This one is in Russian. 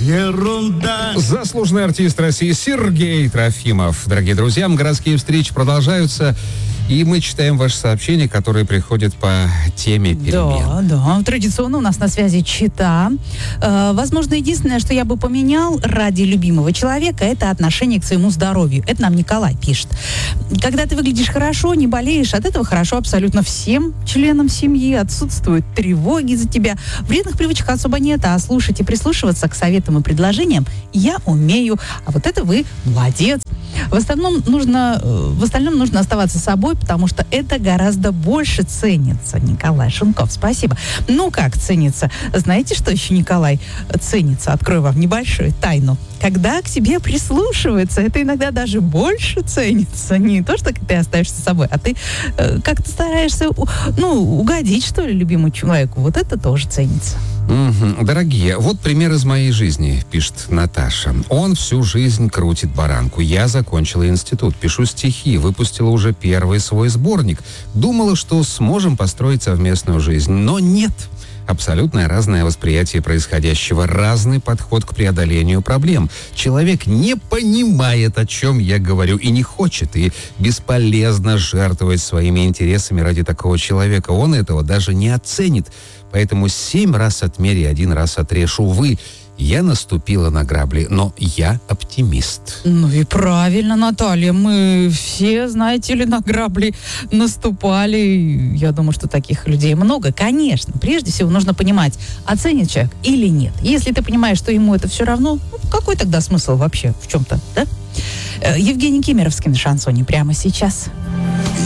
ерунда. Заслуженный артист России Сергей Трофимов. Дорогие друзья, городские встречи продолжаются. И мы читаем ваши сообщения, которые приходят по теме перемен. Да. Традиционно у нас на связи Чита. Возможно, единственное, что я бы поменял ради любимого человека, это отношение к своему здоровью. Это нам Николай пишет. Когда ты выглядишь хорошо, не болеешь, от этого хорошо абсолютно всем членам семьи. Отсутствуют тревоги за тебя. Вредных привычек особо нет, а слушать и прислушиваться к советам и предложениям я умею. А вот это вы молодец. В остальном нужно оставаться собой, потому что это гораздо больше ценится. Николай Шунков, спасибо. Ну, как ценится? Знаете, что еще, Николай, ценится? Открою вам небольшую тайну. Когда к себе прислушиваются, это иногда даже больше ценится. Не то, что ты остаешься собой, а ты как-то стараешься, угодить, что ли, любимому человеку. Вот это тоже ценится. Дорогие, вот пример из моей жизни, пишет Наташа. Он всю жизнь крутит баранку. Я закончила институт, пишу стихи, выпустила уже первый свой сборник. Думала, что сможем построить совместную жизнь, но нет. Абсолютно разное восприятие происходящего, разный подход к преодолению проблем. Человек не понимает, о чем я говорю, и не хочет, и бесполезно жертвовать своими интересами ради такого человека. Он этого даже не оценит. Поэтому 7 раз отмери, 1 раз отрежь. Увы, я наступила на грабли, но я оптимист. Ну и правильно, Наталья. Мы все, знаете ли, на грабли наступали. Я думаю, что таких людей много. Конечно, прежде всего нужно понимать, оценит человек или нет. Если ты понимаешь, что ему это все равно, какой тогда смысл вообще в чем-то, да? Евгений Кемеровский на шансоне прямо сейчас.